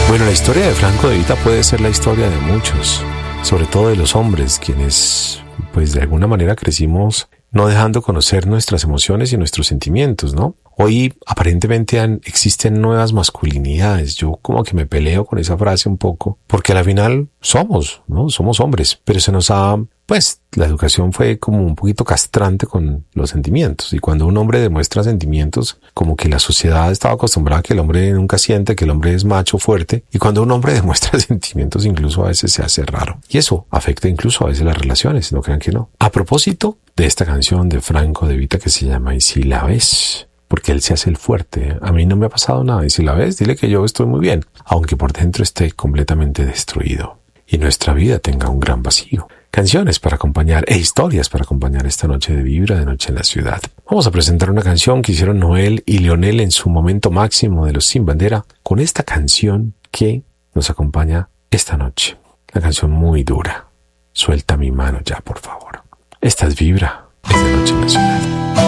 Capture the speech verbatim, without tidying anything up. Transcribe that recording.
Bueno, la historia de Franco De Vita puede ser la historia de muchos, sobre todo de los hombres, quienes pues de alguna manera crecimos no dejando conocer nuestras emociones y nuestros sentimientos, ¿no? Hoy aparentemente han, existen nuevas masculinidades. Yo como que me peleo con esa frase un poco, porque al final somos, ¿no? Somos hombres, pero se nos ha, pues, la educación fue como un poquito castrante con los sentimientos. Y cuando un hombre demuestra sentimientos, como que la sociedad estaba acostumbrada a que el hombre nunca siente, que el hombre es macho, fuerte. Y cuando un hombre demuestra sentimientos, incluso a veces se hace raro. Y eso afecta incluso a veces las relaciones, no crean que no. A propósito de esta canción de Franco De Vita que se llama Y si la ves, porque él se hace el fuerte. A mí no me ha pasado nada. Y si la ves, dile que yo estoy muy bien, aunque por dentro esté completamente destruido y nuestra vida tenga un gran vacío. Canciones para acompañar e historias para acompañar esta noche de Vibra, de Noche en la Ciudad. Vamos a presentar una canción que hicieron Noel y Leonel en su momento máximo de los Sin Bandera, con esta canción que nos acompaña esta noche. Una canción muy dura. Suelta mi mano ya, por favor. Esta es Vibra, es de Noche en la Ciudad.